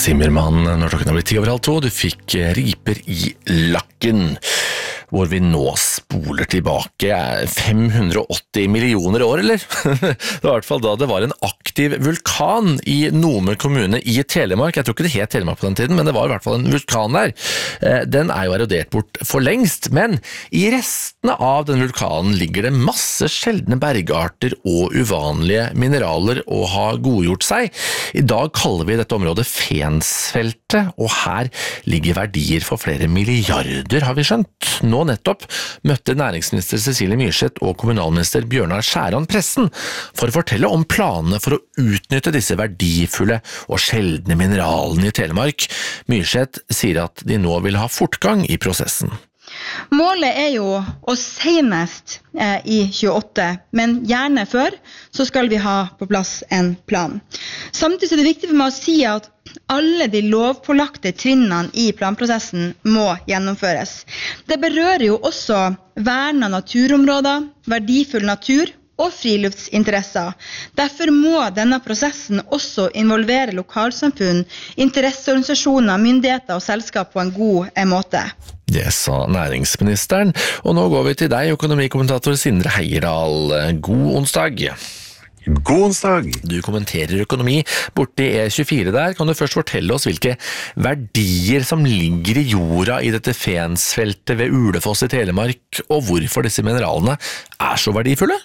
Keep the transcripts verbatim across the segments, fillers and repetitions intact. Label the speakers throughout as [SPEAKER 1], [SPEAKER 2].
[SPEAKER 1] Zimmermann, når klokken har blitt ti over halv to, du fikk Riper i lakken, hvor vi nå spoler tilbake fem hundre og åtti millioner år, eller? Det var i hvert fall da det var en aktiv vulkan i Nome kommune i Telemark. Jeg tror ikke det het Telemark på den tiden, men det var i hvert fall en vulkan der. Den er jo erodert bort for lengst, men i restene av den vulkanen ligger det masse sjeldne bergarter og uvanlige mineraler å ha godgjort seg. I dag kaller vi dette området Fensfeltet, og her ligger verdier for flere milliarder, har vi skjønt. Nå nettopp møtte næringsminister Cecilie Myrseth og kommunalminister Bjørnar Skjæran pressen for å fortelle om planene for å utnytte disse verdifulle og sjeldne mineralene i Telemark. Myrseth sier at de nå vil ha fortgang i prosessen.
[SPEAKER 2] Målet er jo å senest eh, i tjueåtte, men gjerne før, så skal vi ha på plass en plan. Samtidig er det viktig for meg å si at alle de lovpålagte trinnene i planprosessen må gjennomføres. Det berører jo også vern av naturområder, verdifull natur og friluftsinteresser. Derfor må denne prosessen også involvere lokalsamfunn, interesseorganisasjoner, myndigheter og selskap på en god måte.
[SPEAKER 1] Det sa næringsministeren, og nå går vi til deg, økonomikommentator Sindre Heierdal. God onsdag.
[SPEAKER 3] God onsdag.
[SPEAKER 1] Du kommenterer økonomi borti E tjuefire der. Kan du først fortelle oss hvilke verdier som ligger i jorda i dette Fensfeltet ved Ulefoss i Telemark, og hvorfor disse mineralene er så verdifulle?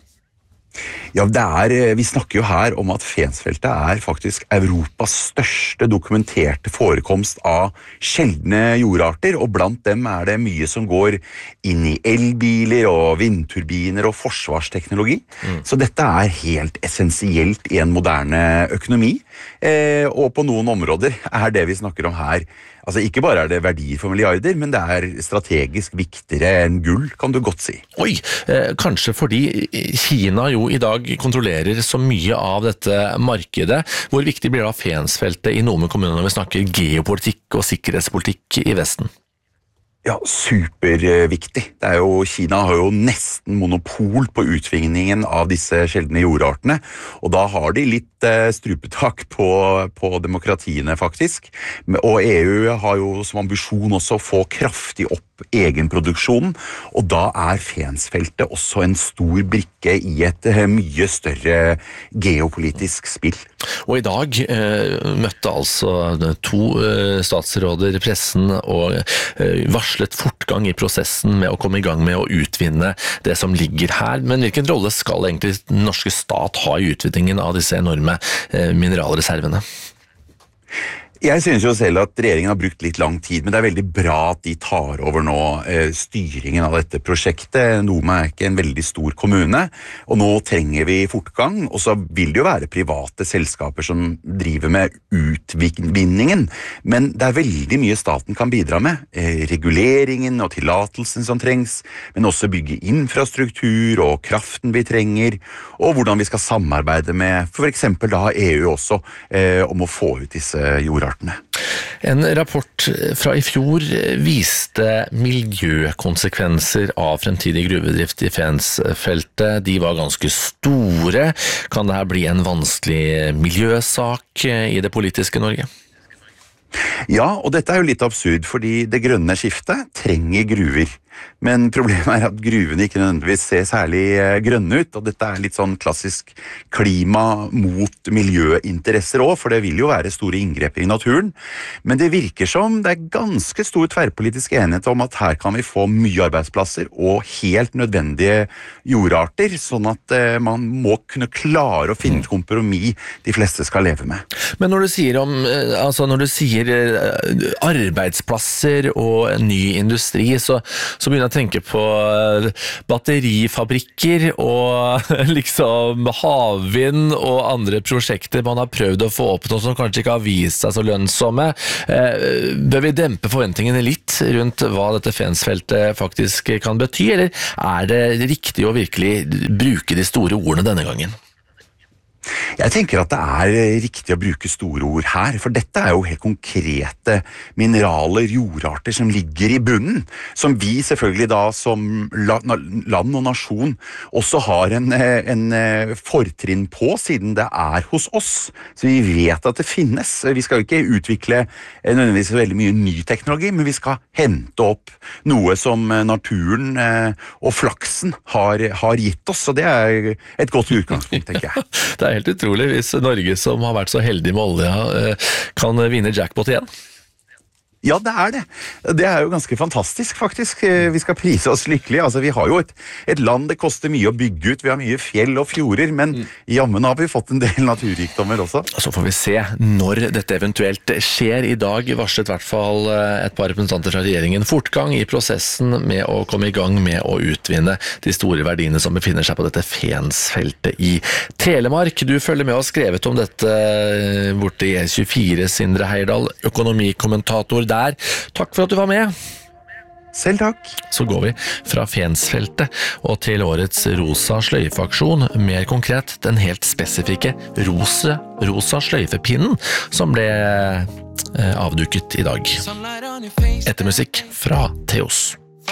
[SPEAKER 3] Ja, det er, vi snakker jo her om at Fensfeltet er faktisk Europas største dokumenterte forekomst av sjeldne jordarter, og blant dem er det mye som går inn i elbiler og vindturbiner og forsvarsteknologi. Mm. Så dette er helt essensielt i en moderne økonomi, eh, og på noen områder er det vi snakker om her. Altså, ikke bare er det verdier for milliarder, men det er strategisk viktigere enn gull, kan du godt si.
[SPEAKER 1] Oi, eh, kanskje fordi Kina jo i dag kontrollerer så mye av dette markedet. Hvor viktig blir da Fensfeltet i Nome kommune når vi snakker geopolitikk og sikkerhetspolitikk i Vesten?
[SPEAKER 3] Ja, superviktig. Det er jo, Kina har jo nesten monopol på utvinningen av disse sjeldne jordartene, og da har de litt eh, strupetak på, på demokratiene faktisk. Og E U har jo som ambisjon også å få kraftig opp egenproduksjonen, og da er Fensfeltet også en stor brikke i et mye større geopolitisk spill.
[SPEAKER 1] Og i dag eh, møtte altså to eh, statsråder pressen og eh, varslet fortgang i prosessen med å komme i gang med å utvinne det som ligger her. Men hvilken rolle skal egentlig den norske stat ha i utvinningen av disse enorme eh, mineralreservene?
[SPEAKER 3] Jeg synes jo selv at regjeringen har brukt litt lang tid, men det er veldig bra at de tar over nå eh, styringen av dette prosjektet. Nome er ikke en veldig stor kommune, og nå trenger vi fortgang, og så vil det jo være private selskaper som driver med utvinningen, men det er veldig mye staten kan bidra med. Eh, reguleringen og tillatelsen som trengs, men også bygge infrastruktur og kraften vi trenger, og hvordan vi skal samarbeide med for eksempel da E U også eh, om å få ut disse jordartene.
[SPEAKER 1] En rapport fra i fjor viste miljøkonsekvenser av fremtidig gruvedrift i Fensfeltet. De var ganske store. Kan dette bli en vanskelig miljøsak i det politiske Norge?
[SPEAKER 3] Ja, og dette er jo litt absurd, fordi det grønne skiftet trenger gruver. Men problemet er at gruvene ikke nødvendigvis ser særlig grønne ut, og dette er litt sånn klassisk klima mot miljøinteresser også, for det vil jo være store inngrep i naturen. Men det virker som det er ganske stor tverrpolitisk enighet om at her kan vi få mye arbeidsplasser og helt nødvendige jordarter, sånn at man må kunne klare å finne et kompromiss de fleste skal leve med.
[SPEAKER 1] Men når du sier, om, altså når du sier arbeidsplasser og en ny industri, så, så begynner jeg å tenke på batterifabrikker og liksom havvind og andre prosjekter man har prøvd å få opp noe som kanskje ikke har vist seg så lønnsomme. Bør vi dempe forventningene litt rundt hva dette Fensfeltet faktisk kan bety, eller er det riktig å virkelig bruke de store ordene denne gangen?
[SPEAKER 3] Jeg tenker at det er riktig å bruke store ord her, for dette er jo helt konkrete mineraler, jordarter som ligger i bunnen, som vi selvfølgelig da som land og nasjon også har en, en fortrinn på, siden det er hos oss. Så vi vet at det finnes. Vi skal jo ikke utvikle nødvendigvis veldig mye ny teknologi, men vi skal hente opp noe som naturen og flaksen har, har gitt oss, og det er et godt utgangspunkt, tenker jeg.
[SPEAKER 1] Det er helt utrolig hvis Norge, som har vært så heldig med olja, kan vinne jackpot igjen.
[SPEAKER 3] Ja, det er det. Det er jo ganske fantastisk, faktisk. Vi skal prise oss lykkelige. Altså, vi har jo et, et land det koster mye å bygge ut. Vi har mye fjell og fjorder, men mm. jammen har vi fått en del naturrikdommer også.
[SPEAKER 1] Så får vi se når dette eventuelt skjer. I dag varslet i hvert fall et par representanter fra regjeringen fortgang i prosessen med å komme i gang med å utvinne de store verdiene som befinner seg på dette Fensfeltet i Telemark. Du følger med og har skrevet om dette borte i E tjuefire, Sindre Heirdal, økonomikommentator der. Takk for at du var med.
[SPEAKER 3] Selv takk.
[SPEAKER 1] Så går vi fra Fensfeltet og til årets rosa sløyfeaksjon, mer konkret den helt spesifikke rosa, rosa sløyfepinnen som ble avduket i dag. Etter musikk fra Theos.